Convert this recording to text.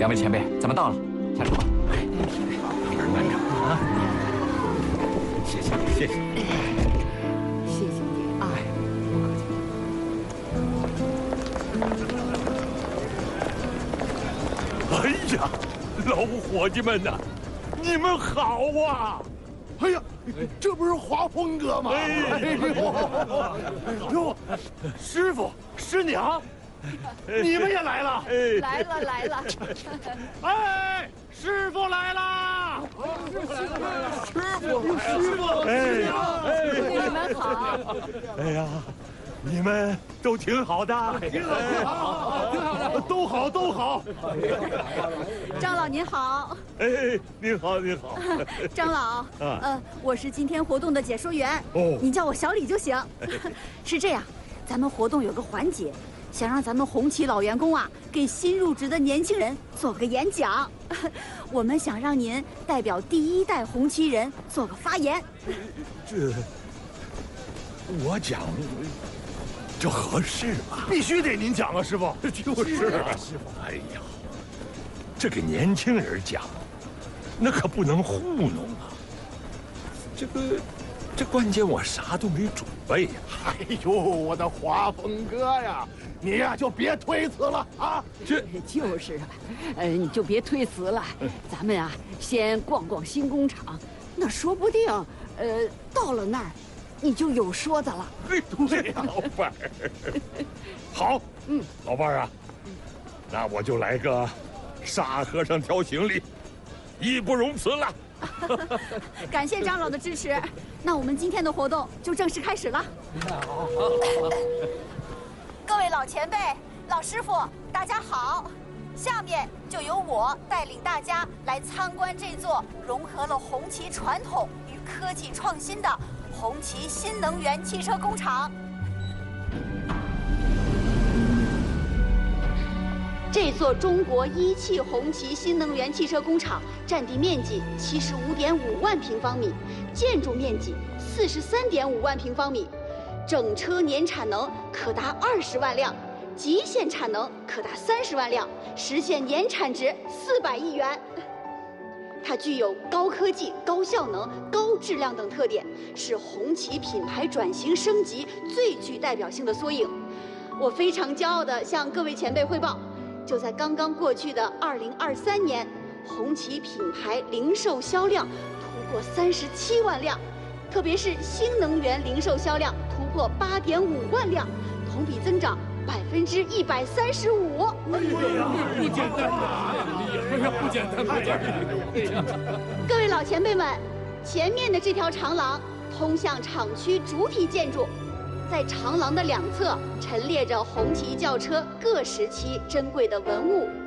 位前辈，咱们到了，下车吧。 慢点啊！谢谢你，谢谢。 谢谢你啊！ 哎呀，老伙计们呐，你们好啊！ 哎呀，这不是华峰哥吗？哎呦，师傅师娘，你们也来了！ 来了来了！ 哎，师傅来啦！师傅， 你们好， 哎呀，你们都挺好的， 挺好，都好都好。 张老您好。 哎，您好您好。 张老，我是今天活动的解说员，你叫我小李就行。是这样，咱们活动有个环节，想让咱们红旗老员工啊，给新入职的年轻人做个演讲。我们想让您代表第一代红旗人做个发言。 这我讲，这合适吗？ 必须得您讲啊，师傅。 就是啊，师傅。哎呀，这给年轻人讲，那可不能糊弄啊。这关键我啥都没准备呀。 哎呦，我的华峰哥呀，你呀就别推辞了啊！ 就是啊，你就别推辞了，咱们啊先逛逛新工厂，那说不定，到了那儿，你就有说的了。 对呀， 老伴儿。好，老伴儿啊，那我就来个沙和尚挑行李，义不容辞了。 感谢张老的支持，那我们今天的活动就正式开始了。各位老前辈、老师傅，大家好！下面就由我带领大家来参观这座融合了红旗传统与科技创新的红旗新能源汽车工厂。这座中国一汽红旗新能源汽车工厂占地面积75.5万平方米，建筑面积43.5万平方米，整车年产能可达20万辆，极限产能可达30万辆，实现年产值400亿元。它具有高科技、高效能、高质量等特点，是红旗品牌转型升级最具代表性的缩影。我非常骄傲地向各位前辈汇报，就在刚刚过去的2023年，红旗品牌零售销量突破37万辆，特别是新能源零售销量突破8.5万辆，同比增长135%。 不简单啊！不简单，不简单。 各位老前辈们，前面的这条长廊通向厂区主体建筑，在长廊的两侧陈列着红旗轿车各时期珍贵的文物